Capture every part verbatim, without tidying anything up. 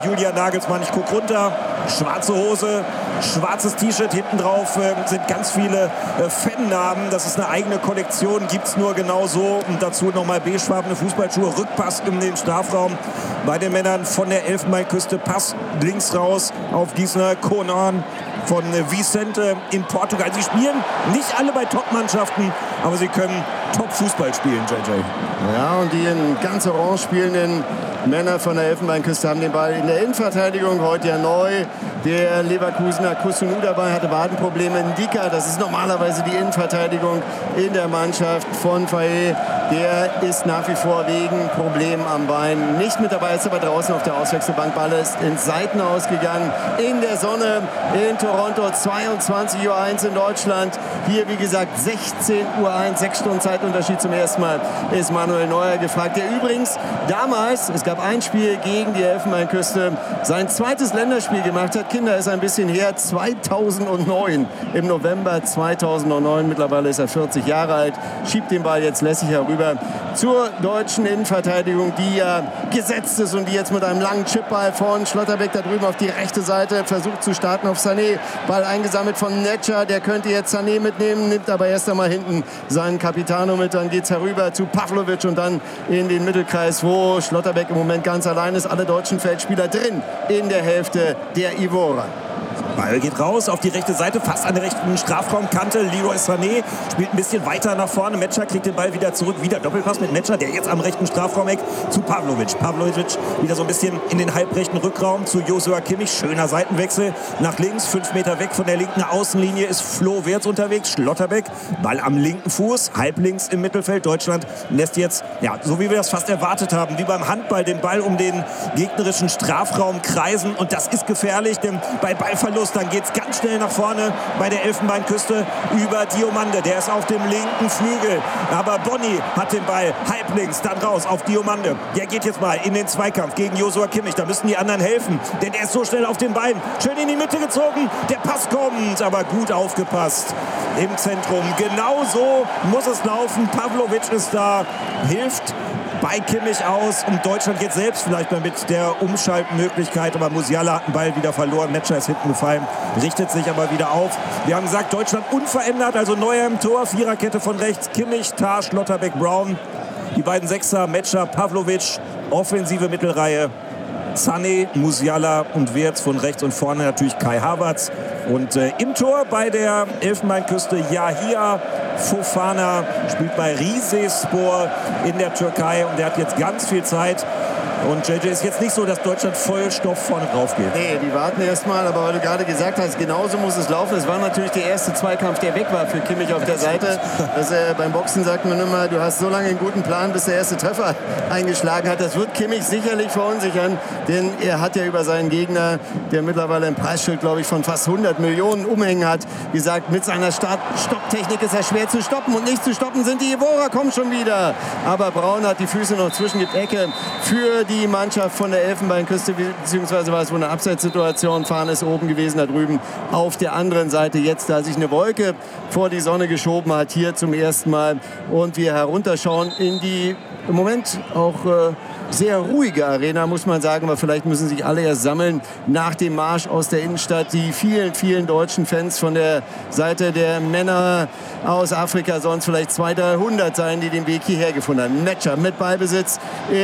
Julian Nagelsmann, ich gucke runter, schwarze Hose, schwarzes T-Shirt, hinten drauf äh, sind ganz viele äh, Fannamen. Das ist eine eigene Kollektion, gibt es nur genau so. Und dazu nochmal beigefarbene Fußballschuhe, Rückpass in den Strafraum bei den Männern von der Elfenbeinküste. Pass links raus auf Gisner Conan von äh, Vicente in Portugal. Sie spielen nicht alle bei Top-Mannschaften, aber sie können Top-Fußball spielen, J J. Ja, und die in ganz orange spielenden Männer von der Elfenbeinküste haben den Ball in der Innenverteidigung. Heute ja neu. Der Leverkusener Kusunu dabei hatte Wadenprobleme. Ndika, das ist normalerweise die Innenverteidigung in der Mannschaft von Faye. Der ist nach wie vor wegen Problemen am Bein nicht mit dabei, ist aber draußen auf der Auswechselbank. Ball ist ins Seiten ausgegangen. In der Sonne in Toronto, zweiundzwanzig Uhr eins in Deutschland. Hier, wie gesagt, sechzehn Uhr eins, sechs Stunden Zeitunterschied zum ersten Mal, ist Manuel Neuer gefragt. Der übrigens damals, es gab ein Spiel gegen die Elfenbeinküste, sein zweites Länderspiel gemacht hat. Kinder, ist ein bisschen her, zweitausendneun, im November zweitausendneun. Mittlerweile ist er vierzig Jahre alt, schiebt den Ball jetzt lässig herüber zur deutschen Innenverteidigung, die ja gesetzt ist und die jetzt mit einem langen Chipball von Schlotterbeck da drüben auf die rechte Seite versucht zu starten auf Sané. Ball eingesammelt von Netscher, der könnte jetzt Sané mitnehmen, nimmt aber erst einmal hinten seinen Capitano mit. Dann geht es herüber zu Pavlovic und dann in den Mittelkreis, wo Schlotterbeck im Moment ganz allein ist. Alle deutschen Feldspieler drin in der Hälfte der Ivora. Ball geht raus auf die rechte Seite, fast an der rechten Strafraumkante. Leroy Sané spielt ein bisschen weiter nach vorne. Metscher kriegt den Ball wieder zurück. Wieder Doppelpass mit Metscher, der jetzt am rechten Strafraumeck zu Pavlovic. Pavlovic wieder so ein bisschen in den halbrechten Rückraum zu Joshua Kimmich. Schöner Seitenwechsel nach links. Fünf Meter weg von der linken Außenlinie ist Flo Wirtz unterwegs. Schlotterbeck, Ball am linken Fuß, halblinks im Mittelfeld. Deutschland lässt jetzt, ja, so wie wir das fast erwartet haben, wie beim Handball, den Ball um den gegnerischen Strafraum kreisen. Und das ist gefährlich, denn bei Ballverlust dann geht es ganz schnell nach vorne bei der Elfenbeinküste über Diomande. Der ist auf dem linken Flügel. Aber Bonni hat den Ball halblinks, dann raus auf Diomande. Der geht jetzt mal in den Zweikampf gegen Joshua Kimmich. Da müssen die anderen helfen, denn der ist so schnell auf den Beinen. Schön in die Mitte gezogen. Der Pass kommt, aber gut aufgepasst im Zentrum. Genau so muss es laufen. Pavlovic ist da, hilft bei Kimmich aus und Deutschland geht selbst vielleicht mal mit der Umschaltmöglichkeit, aber Musiala hat den Ball wieder verloren, Metscher ist hinten gefallen, richtet sich aber wieder auf. Wir haben gesagt, Deutschland unverändert, also Neuer im Tor, Viererkette von rechts, Kimmich, Tah, Schlotterbeck, Brown, die beiden Sechser, Metscher, Pavlovic, offensive Mittelreihe, Sané, Musiala und Wirtz von rechts und vorne natürlich Kai Havertz. Und äh, im Tor bei der Elfenbeinküste Yahia Fofana, spielt bei Rizespor in der Türkei und der hat jetzt ganz viel Zeit. Und J J, ist jetzt nicht so, dass Deutschland voll Stoff vorne drauf geht. Nee, die warten erst mal, aber weil du gerade gesagt hast, genauso muss es laufen. Es war natürlich der erste Zweikampf, der weg war für Kimmich auf der Seite. Das, äh, beim Boxen sagt man immer, du hast so lange einen guten Plan, bis der erste Treffer eingeschlagen hat. Das wird Kimmich sicherlich verunsichern, denn er hat ja über seinen Gegner, der mittlerweile ein Preisschild, glaube ich, von fast hundert Millionen umhängen hat, gesagt, mit seiner Start-Stopp-Technik ist er schwer zu stoppen und nicht zu stoppen sind die Ivora, kommen schon wieder. Aber Braun hat die Füße noch zwischen, gibt Ecke für die die Mannschaft von der Elfenbeinküste, beziehungsweise war es wohl eine Abseitssituation. Fahne ist oben gewesen, da drüben auf der anderen Seite. Jetzt, da sich eine Wolke vor die Sonne geschoben hat, hier zum ersten Mal. Und wir herunterschauen in die im Moment auch äh, sehr ruhige Arena, muss man sagen. Aber vielleicht müssen sich alle erst sammeln nach dem Marsch aus der Innenstadt. Die vielen, vielen deutschen Fans von der Seite der Männer aus Afrika, sonst vielleicht zweihundert, dreihundert sein, die den Weg hierher gefunden haben. Metscher mit Ballbesitz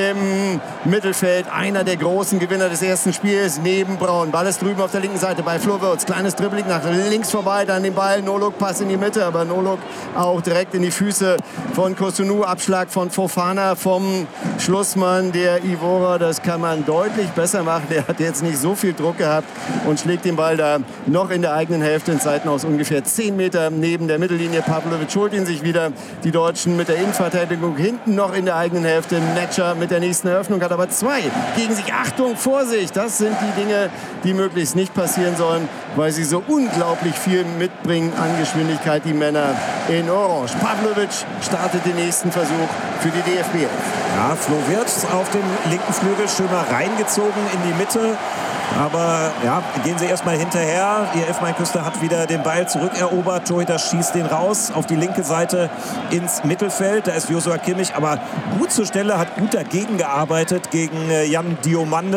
im Mittelfeld. Einer der großen Gewinner des ersten Spiels neben Braun. Ball ist drüben auf der linken Seite bei Flo Wirtz. Kleines Dribbling nach links vorbei, dann den Ball. No-Look, Pass in die Mitte, aber No-Look auch direkt in die Füße von Kusunu. Abschlag von Fofana vom Schlussmann der Ivora. Das kann man deutlich besser machen. Der hat jetzt nicht so viel Druck gehabt und schlägt den Ball da noch in der eigenen Hälfte in Zeiten aus ungefähr zehn Meter neben der Mittellinie. Pavlovic holt ihn sich wieder. Die Deutschen mit der Innenverteidigung hinten noch in der eigenen Hälfte. Metscher mit der nächsten Eröffnung hat aber zwei gegen sich. Achtung, Vorsicht! Das sind die Dinge, die möglichst nicht passieren sollen, weil sie so unglaublich viel mitbringen an Geschwindigkeit, die Männer in Orange. Pavlovic startet den nächsten Versuch für die D F B. Ja, Flo Wirtz auf dem linken Flügel schön mal reingezogen in die Mitte. Aber ja, gehen sie erstmal hinterher. Die Elfenbeinküste hat wieder den Ball zurückerobert. Torhüter schießt den raus auf die linke Seite ins Mittelfeld. Da ist Joshua Kimmich, aber gut zur Stelle, hat gut dagegen gearbeitet gegen Jan Diomande.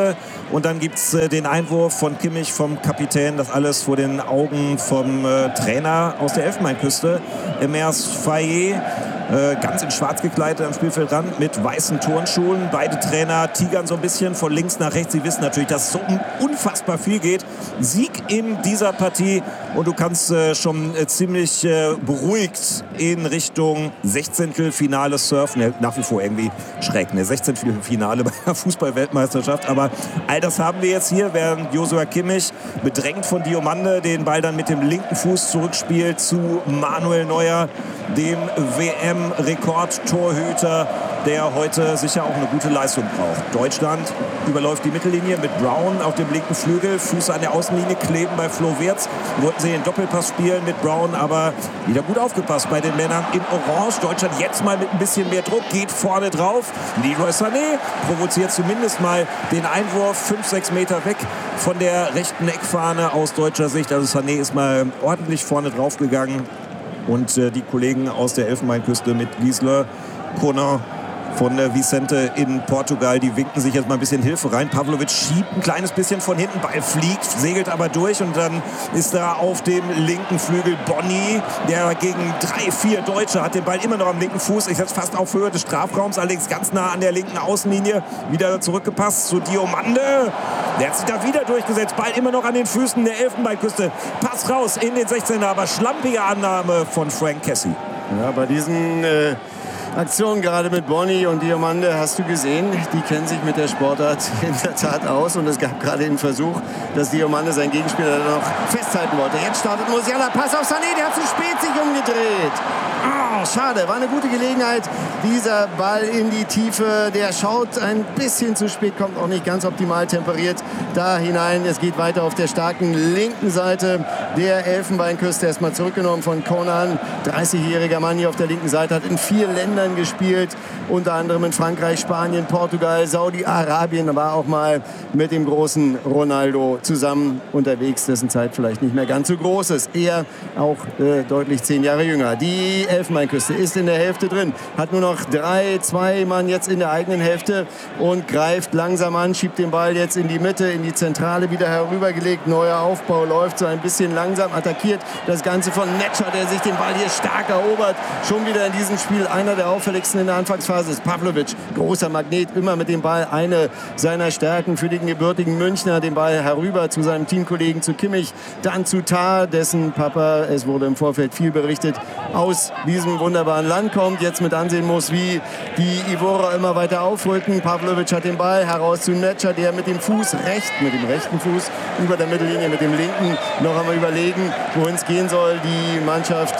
Und dann gibt es äh, den Einwurf von Kimmich, vom Kapitän. Das alles vor den Augen vom äh, Trainer aus der Elfenbeinküste, Emers Faye. Äh, ganz in schwarz gekleidet am Spielfeldrand mit weißen Turnschuhen. Beide Trainer tigern so ein bisschen von links nach rechts. Sie wissen natürlich, dass so unfassbar viel geht. Sieg in dieser Partie und du kannst äh, schon äh, ziemlich äh, beruhigt in Richtung Sechzehntelfinale surfen. Ja, nach wie vor irgendwie schräg, ne? Sechzehntelfinale bei der Fußball-Weltmeisterschaft. Aber all das haben wir jetzt hier, während Joshua Kimmich bedrängt von Diomande den Ball dann mit dem linken Fuß zurückspielt zu Manuel Neuer, dem W M-Rekordtorhüter, der heute sicher auch eine gute Leistung braucht. Deutschland überläuft die Mittellinie mit Brown auf dem linken Flügel, Füße an der Außenlinie kleben bei Flo Wirtz. Wollten sie den Doppelpass spielen mit Brown, aber wieder gut aufgepasst bei den Männern in Orange. Deutschland jetzt mal mit ein bisschen mehr Druck, geht vorne drauf. Leroy Sané provoziert zumindest mal den Einwurf fünf, sechs Meter weg von der rechten Eckfahne aus deutscher Sicht. Also Sané ist mal ordentlich vorne drauf gegangen. Und äh, die Kollegen aus der Elfenbeinküste mit Gisler, Conan von der Vicente in Portugal, die winken sich jetzt mal ein bisschen Hilfe rein. Pavlovic schiebt ein kleines bisschen von hinten, Ball fliegt, segelt aber durch und dann ist da auf dem linken Flügel Bonny, der gegen drei, vier Deutsche hat den Ball immer noch am linken Fuß, ist jetzt fast auf Höhe des Strafraums, allerdings ganz nah an der linken Außenlinie, wieder zurückgepasst zu Diomande. Der hat sich da wieder durchgesetzt, Ball immer noch an den Füßen der Elfenbeinküste. Pass raus in den sechzehner, aber schlampige Annahme von Frank Kessie. Ja, bei diesen äh Aktion gerade mit Bonny und Diomande hast du gesehen, die kennen sich mit der Sportart in der Tat aus und es gab gerade den Versuch, dass Diomande seinen Gegenspieler dann noch festhalten wollte. Jetzt startet Musiala, Pass auf Sané, der hat zu spät sich umgedreht. Oh, schade, war eine gute Gelegenheit. Dieser Ball in die Tiefe, der schaut ein bisschen zu spät, kommt auch nicht ganz optimal temperiert da hinein. Es geht weiter auf der starken linken Seite der Elfenbeinküste. Erstmal zurückgenommen von Conan, dreißigjähriger Mann hier auf der linken Seite, hat in vier Ländern gespielt, unter anderem in Frankreich, Spanien, Portugal, Saudi-Arabien, war auch mal mit dem großen Ronaldo zusammen unterwegs, dessen Zeit vielleicht nicht mehr ganz so groß ist. Er auch äh, deutlich zehn Jahre jünger. Die Elfenbeinküste ist in der Hälfte drin, hat nur noch drei, zwei Mann jetzt in der eigenen Hälfte und greift langsam an, schiebt den Ball jetzt in die Mitte, in die Zentrale wieder herübergelegt. Neuer Aufbau läuft so ein bisschen langsam, attackiert das Ganze von Netscher, der sich den Ball hier stark erobert. Schon wieder in diesem Spiel einer der auffälligsten in der Anfangsphase ist Pavlovic. Großer Magnet, immer mit dem Ball. Eine seiner Stärken für den gebürtigen Münchner. Den Ball herüber zu seinem Teamkollegen, zu Kimmich, dann zu Tah, dessen Papa, es wurde im Vorfeld viel berichtet, aus diesem wunderbaren Land kommt. Jetzt mit ansehen muss, wie die Ivorer immer weiter aufrücken. Pavlovic hat den Ball heraus zu Netscher, der mit dem Fuß recht, mit dem rechten Fuß über der Mittellinie, mit dem linken noch einmal überlegen, wohin es gehen soll. Die Mannschaft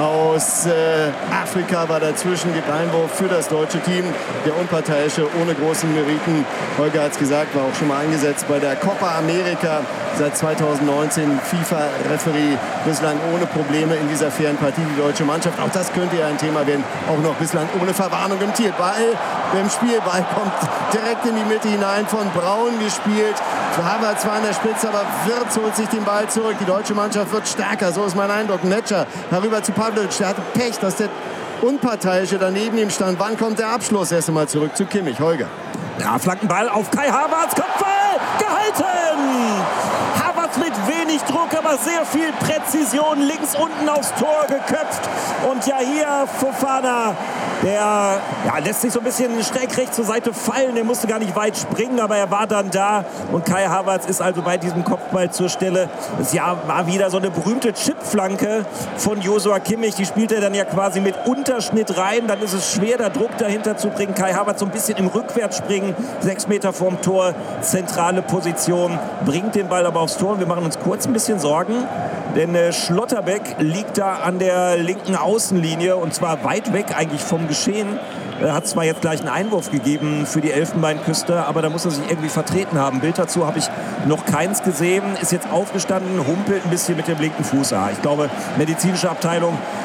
aus äh, Afrika war dazwischen, gibt Einwurf für das deutsche Team. Der Unparteiische ohne großen Meriten. Holger hat es gesagt, war auch schon mal eingesetzt bei der Copa America. Seit zweitausendneunzehn FIFA-Referee, bislang ohne Probleme in dieser fairen Partie. Die deutsche Mannschaft, auch das könnte ja ein Thema werden, auch noch bislang ohne Verwarnung im Tier. Ball im Spiel, Ball kommt direkt in die Mitte hinein, von Braun gespielt. Havertz war an der Spitze, aber Wirtz holt sich den Ball zurück. Die deutsche Mannschaft wird stärker, so ist mein Eindruck. Netscher herüber zu Pavlovic, der hatte Pech, dass der Unparteiische daneben ihm stand. Wann kommt der Abschluss? Erst einmal zurück zu Kimmich. Holger. Ja, Flankenball auf Kai Havertz, Kopfball, gehalten! Havertz mit wenig Druck, aber sehr viel Präzision, links unten aufs Tor geköpft. Und ja, hier Fofana, der ja, lässt sich so ein bisschen schräg rechts zur Seite fallen. Der musste gar nicht weit springen, aber er war dann da. Und Kai Havertz ist also bei diesem Kopfball zur Stelle. Es ja, war wieder so eine berühmte Chipflanke von Joshua Kimmich. Die spielt er dann ja quasi mit Unterschnitt rein. Dann ist es schwer, da Druck dahinter zu bringen. Kai Havertz so ein bisschen im Rückwärtsspringen. Sechs Meter vorm Tor, zentrale Position. Bringt den Ball aber aufs Tor. Wir machen uns kurz ein bisschen Sorgen. Denn äh, Schlotterbeck liegt da an der linken Außenlinie. Und zwar weit weg eigentlich vom Geschehen. Er hat zwar jetzt gleich einen Einwurf gegeben für die Elfenbeinküste, aber da muss er sich irgendwie vertreten haben. Bild dazu habe ich noch keins gesehen. Ist jetzt aufgestanden, humpelt ein bisschen mit dem linken Fuß. Ah, ich glaube, medizinische Abteilung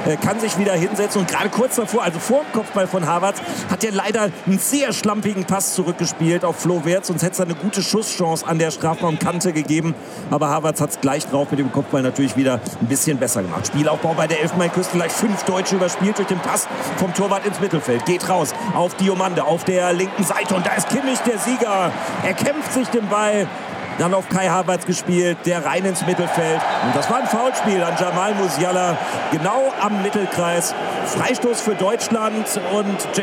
äh, kann sich wieder hinsetzen und gerade kurz davor, also vor dem Kopfball von Havertz, hat er leider einen sehr schlampigen Pass zurückgespielt auf Flo Wirtz, sonst hätte es eine gute Schusschance an der Strafraumkante gegeben, aber Havertz hat es gleich drauf mit dem Kopfball natürlich wieder ein bisschen besser gemacht. Spielaufbau bei der Elfenbeinküste, gleich fünf Deutsche überspielt durch den Pass vom Torwart ins Mittelfeld, geht raus auf Diomande auf der linken Seite und da ist Kimmich der Sieger, er kämpft sich den Ball. Dann auf Kai Havertz gespielt, der rein ins Mittelfeld. Und das war ein Foulspiel an Jamal Musiala, genau am Mittelkreis. Freistoß für Deutschland und